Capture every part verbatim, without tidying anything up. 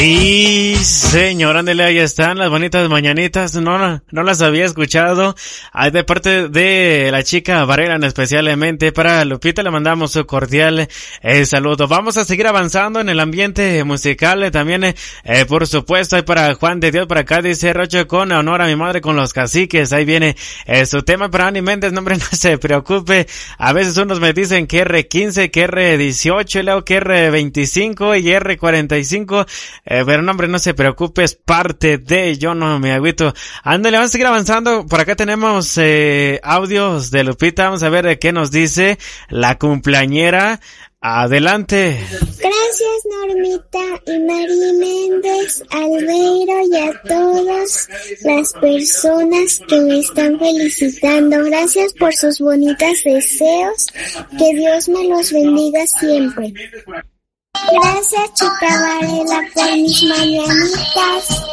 Y señor, ándele, ahí están las bonitas mañanitas, no, no, no las había escuchado, ay, de parte de la chica Varela, especialmente para Lupita le mandamos su cordial eh, saludo. Vamos a seguir avanzando en el ambiente musical, eh, también eh, eh, por supuesto, hay para Juan de Dios, para acá dice Rocho, con honor a mi madre con los caciques, ahí viene eh, su tema para Ani Méndez, no hombre, no se preocupe, a veces unos me dicen que erre quince, que erre dieciocho, y luego que erre veinticinco y erre cuarenta y cinco, Eh, pero no, hombre, no se preocupe, es parte de Yo No Me Agüito. Ándale, vamos a seguir avanzando. Por acá tenemos eh, audios de Lupita. Vamos a ver eh, qué nos dice la cumpleañera. Adelante. Gracias, Normita y Mari Méndez, Albeiro y a todas las personas que me están felicitando. Gracias por sus bonitos deseos. Que Dios me los bendiga siempre. Gracias, chica Varela, por mis mañanitas.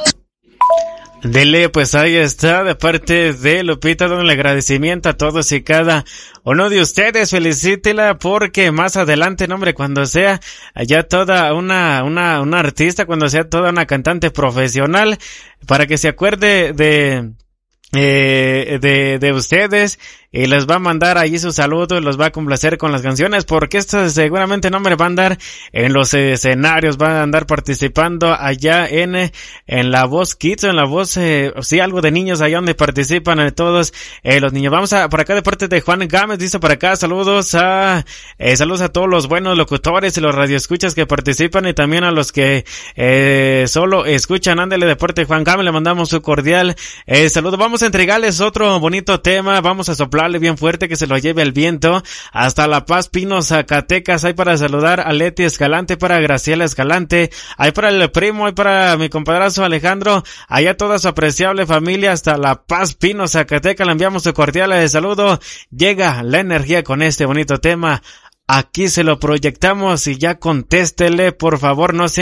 Dele, pues ahí está, de parte de Lupita, don el agradecimiento a todos y cada uno de ustedes. Felicítela porque más adelante, no, hombre, cuando sea ya toda una, una, una artista, cuando sea toda una cantante profesional, para que se acuerde de, eh, de, de ustedes, y les va a mandar allí sus saludos, los va a complacer con las canciones, porque estos seguramente no me van a andar en los escenarios, van a andar participando allá en, en la Voz Kids, en la Voz, eh, sí, algo de niños allá donde participan eh, todos eh, los niños. Vamos a, por acá de parte de Juan Gámez, dice por acá, saludos a, eh, saludos a todos los buenos locutores y los radioescuchas que participan, y también a los que, eh, solo escuchan. Ándale, de parte de Juan Gámez, le mandamos su cordial, eh, saludo. Vamos a entregarles otro bonito tema, vamos a soplar bien fuerte que se lo lleve el viento hasta La Paz, Pino, Zacatecas. Hay para saludar a Leti Escalante, para Graciela Escalante, hay para el primo, hay para mi compadrazo Alejandro, allá toda su apreciable familia hasta La Paz, Pino, Zacatecas. Le enviamos su cordial saludo. Llega la energía con este bonito tema. Aquí se lo proyectamos y ya contéstele, por favor, no se